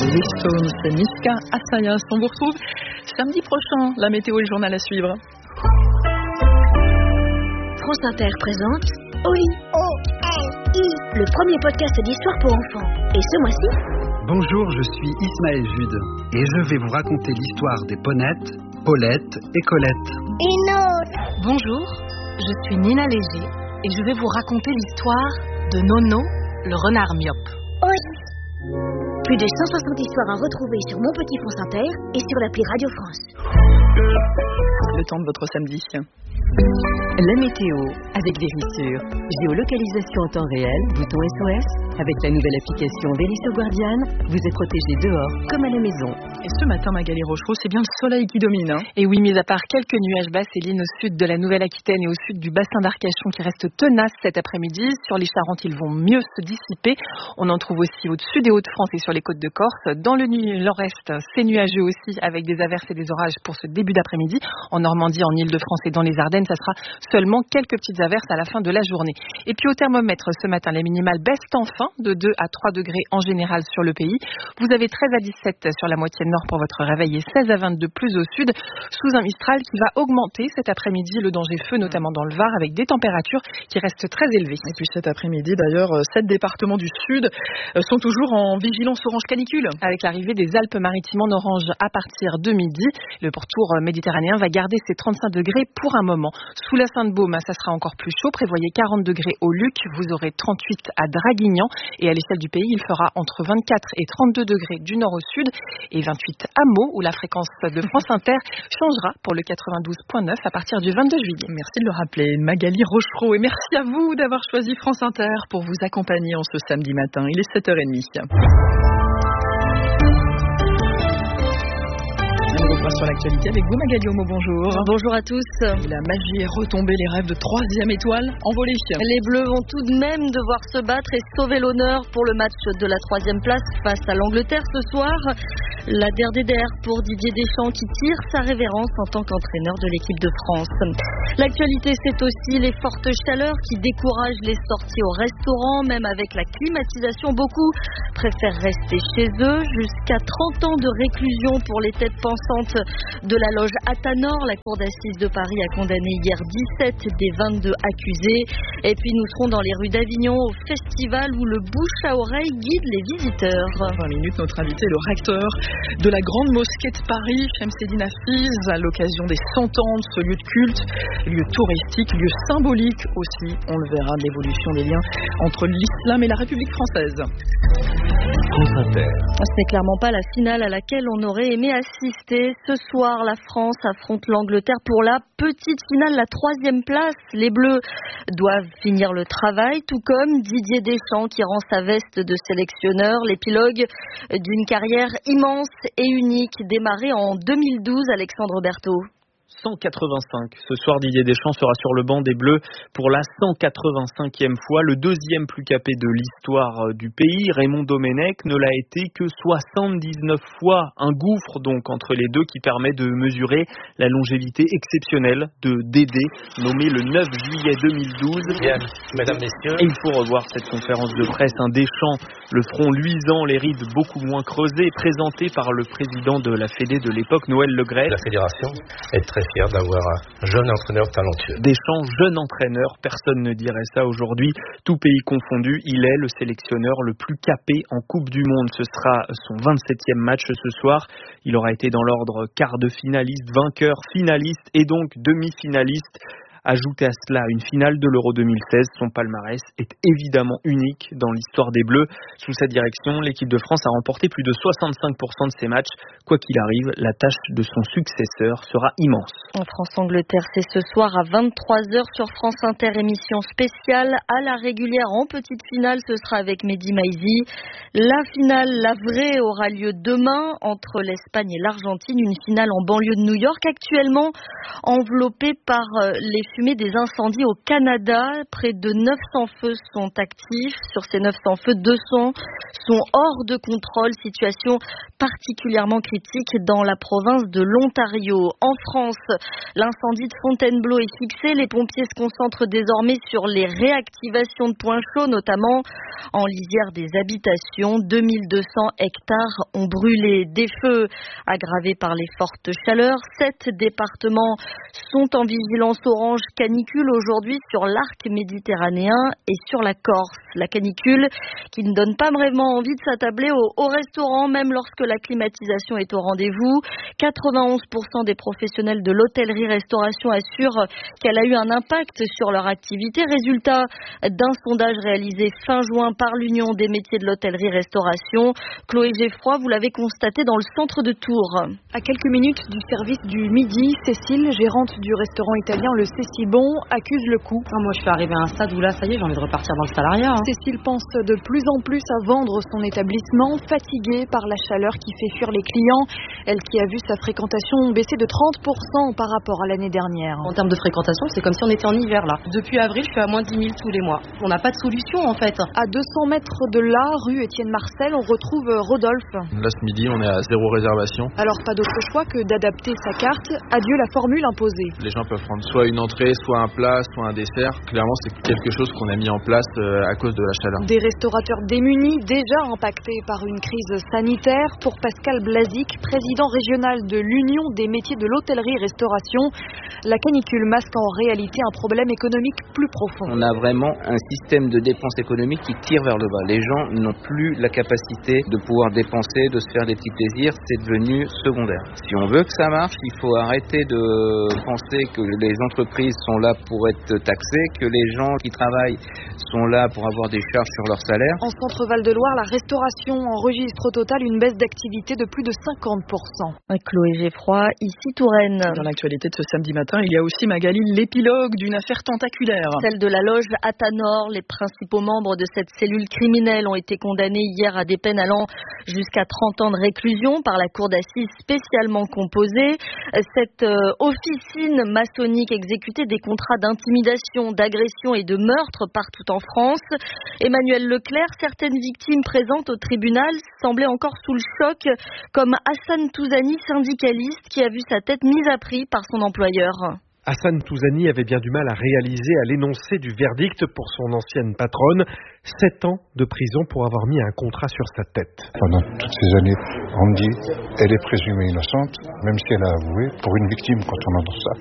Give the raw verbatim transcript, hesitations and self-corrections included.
les Stones, Niska Asayas. On vous retrouve samedi prochain. La météo et le journal à suivre. France Inter présente O I O L I, le premier podcast d'histoire pour enfants. Et ce mois-ci, bonjour, je suis Ismaël Jude et je vais vous raconter l'histoire des Ponettes, Paulette et Colette. Bonjour, je suis Nina Léger et je vais vous raconter l'histoire de Nono, le renard myope. oui. Plus de cent soixante histoires à retrouver sur Mon Petit France Inter et sur l'appli Radio France. Le temps de votre samedi. La météo avec Vérissure. Géolocalisation en temps réel, bouton S O S. Avec la nouvelle application Vérissure Guardian, vous êtes protégé dehors comme à la maison. Et ce matin, Magali Rochereau, c'est bien le soleil qui domine. Hein. Et oui, mis à part quelques nuages bas, Céline, au sud de la Nouvelle-Aquitaine et au sud du bassin d'Arcachon qui restent tenaces cet après-midi. Sur les Charentes, ils vont mieux se dissiper. On en trouve aussi au-dessus des Hauts-de-France et sur les côtes de Corse. Dans le nord-est, c'est nuageux aussi avec des averses et des orages pour ce début d'après-midi. En Normandie, en Île-de-France et dans les Ardennes, ça sera seulement quelques petites averses à la fin de la journée. Et puis au thermomètre ce matin, les minimales baissent enfin de deux à trois degrés en général sur le pays. Vous avez treize à dix-sept sur la moitié nord pour votre réveil et seize à vingt-deux plus au sud, sous un Mistral qui va augmenter cet après-midi le danger feu, notamment dans le Var, avec des températures qui restent très élevées. Et puis cet après-midi, d'ailleurs, sept départements du sud sont toujours en vigilance orange canicule. Avec l'arrivée des Alpes-Maritimes en orange à partir de midi, le pourtour méditerranéen va garder ses trente-cinq degrés pour un moment. Sous la Sainte-Baume, ça sera encore plus chaud. Prévoyez quarante degrés au Luc, vous aurez trente-huit à Draguignan et à l'échelle du pays, il fera entre vingt-quatre et trente-deux degrés du nord au sud et vingt-huit à Meaux où la fréquence de France Inter changera pour le quatre-vingt-douze virgule neuf à partir du vingt-deux juillet. Merci de le rappeler, Magali Rochereau, et merci à vous d'avoir choisi France Inter pour vous accompagner en ce samedi matin. Il est sept heures trente. Sur l'actualité avec vous, Magali Homo, bonjour. Bonjour à tous. La magie est retombée, les rêves de troisième étoile envolés. Les Bleus vont tout de même devoir se battre et sauver l'honneur pour le match de la troisième place face à l'Angleterre ce soir. La D R D D R pour Didier Deschamps qui tire sa révérence en tant qu'entraîneur de l'équipe de France. L'actualité, c'est aussi les fortes chaleurs qui découragent les sorties au restaurant, même avec la climatisation. Beaucoup préfèrent rester chez eux. Jusqu'à trente ans de réclusion pour les têtes pensantes de la loge Athanor. La cour d'assises de Paris a condamné hier dix-sept des vingt-deux accusés. Et puis nous serons dans les rues d'Avignon au festival où le bouche à oreille guide les visiteurs. vingt minutes, notre invité, le recteur de la grande mosquée de Paris, Chemseddine Hafiz, à l'occasion des cent ans de ce lieu de culte, lieu touristique, lieu symbolique aussi, on le verra, de l'évolution des liens entre l'islam et la République française. France Inter. C'est clairement pas la finale à laquelle on aurait aimé assister. Ce soir, la France affronte l'Angleterre pour la petite finale, la troisième place. Les Bleus doivent finir le travail, tout comme Didier Deschamps qui rend sa veste de sélectionneur, l'épilogue d'une carrière immense et unique, démarrée en deux mille douze, Alexandre Berthaud. cent quatre-vingt-cinq. Ce soir, Didier Deschamps sera sur le banc des Bleus pour la cent quatre-vingt-cinquième fois. Le deuxième plus capé de l'histoire du pays, Raymond Domenech, ne l'a été que soixante-dix-neuf fois. Un gouffre donc entre les deux qui permet de mesurer la longévité exceptionnelle de Dédé, nommé le neuf juillet deux mille douze. Bien, mesdames, messieurs. Et il faut revoir cette conférence de presse. Un Deschamps, le front luisant, les rides beaucoup moins creusées, présenté par le président de la Fédé de l'époque, Noël Le Graët. La fédération est très fier d'avoir un jeune entraîneur talentueux. Deschamps, jeune entraîneur, personne ne dirait ça aujourd'hui, tout pays confondu, il est le sélectionneur le plus capé en Coupe du Monde. Ce sera son vingt-septième match ce soir. Il aura été dans l'ordre quart de finaliste, vainqueur, finaliste et donc demi-finaliste. Ajoutez à cela une finale de l'Euro deux mille seize, son palmarès est évidemment unique dans l'histoire des Bleus. Sous sa direction, l'équipe de France a remporté plus de soixante-cinq pour cent de ses matchs. Quoi qu'il arrive, la tâche de son successeur sera immense. En France-Angleterre, c'est ce soir à vingt-trois heures sur France Inter, émission spéciale à la régulière en petite finale. Ce sera avec Mehdi Maizi. La finale, la vraie, aura lieu demain entre l'Espagne et l'Argentine. Une finale en banlieue de New York, actuellement enveloppée par les fumée des incendies au Canada. Près de neuf cents feux sont actifs. Sur ces neuf cents feux, deux cents sont hors de contrôle. Situation particulièrement critique dans la province de l'Ontario. En France, l'incendie de Fontainebleau est fixé. Les pompiers se concentrent désormais sur les réactivations de points chauds, notamment en lisière des habitations. deux mille deux cents hectares ont brûlé. Des feux aggravés par les fortes chaleurs. Sept départements sont en vigilance orange canicule aujourd'hui sur l'arc méditerranéen et sur la Corse. La canicule qui ne donne pas vraiment envie de s'attabler au, au restaurant, même lorsque la climatisation est au rendez-vous. quatre-vingt-onze pour cent des professionnels de l'hôtellerie-restauration assurent qu'elle a eu un impact sur leur activité. Résultat d'un sondage réalisé fin juin par l'Union des métiers de l'hôtellerie-restauration. Chloé Geffroy, vous l'avez constaté dans le centre de Tours. À quelques minutes du service du midi, Cécile, gérante du restaurant italien Le Cécibon, accuse le coup. Ah, moi, je suis arrivée à un stade où là, ça y est, j'ai envie de repartir dans le salariat. Hein. Cécile pense de plus en plus à vendre son établissement, fatiguée par la chaleur qui fait fuir les clients. Elle qui a vu sa fréquentation baisser de trente pour cent par rapport à l'année dernière. En termes de fréquentation, c'est comme si on était en hiver là. Depuis avril, je suis à moins dix mille tous les mois. On n'a pas de solution en fait. À deux cents mètres de là, rue Étienne Marcel, on retrouve Rodolphe. Là ce midi, on est à zéro réservation. Alors pas d'autre choix que d'adapter sa carte. Adieu la formule imposée. Les gens peuvent prendre soit une entrée, soit un plat, soit un dessert. Clairement, c'est quelque chose qu'on a mis en place à cause de la chaleur. Des restaurateurs démunis, déjà impactés par une crise sanitaire. Pour Pascal Blazic, président régional de l'Union des métiers de l'hôtellerie-restauration, la canicule masque en réalité un problème économique plus profond. On a vraiment un système de dépenses économiques qui tire vers le bas. Les gens n'ont plus la capacité de pouvoir dépenser, de se faire des petits plaisirs. C'est devenu secondaire. Si on veut que ça marche, il faut arrêter de penser que les entreprises sont là pour être taxées, que les gens qui travaillent sont là pour avoir des charges sur leur salaire. En centre Val-de-Loire, la restauration enregistre au total une baisse d'activité de plus de cinquante pour cent. Chloé Geffroy, ici Touraine. Dans l'actualité de ce samedi matin, il y a aussi, Magali, l'épilogue d'une affaire tentaculaire. Celle de la loge Athanor. Les principaux membres de cette cellule criminelle ont été condamnés hier à des peines allant jusqu'à trente ans de réclusion par la cour d'assises spécialement composée. Cette euh, officine maçonnique exécutait des contrats d'intimidation, d'agression et de meurtre partout en France. Emmanuel Leclerc, certaines victimes présentes au tribunal semblaient encore sous le choc, comme Hassan Touzani, syndicaliste, qui a vu sa tête mise à prix par son employeur. Hassan Touzani avait bien du mal à réaliser à l'énoncé du verdict pour son ancienne patronne. Sept ans de prison pour avoir mis un contrat sur sa tête. Pendant toutes ces années, on me dit elle est présumée innocente, même si elle a avoué. Pour une victime, quand on entend ça,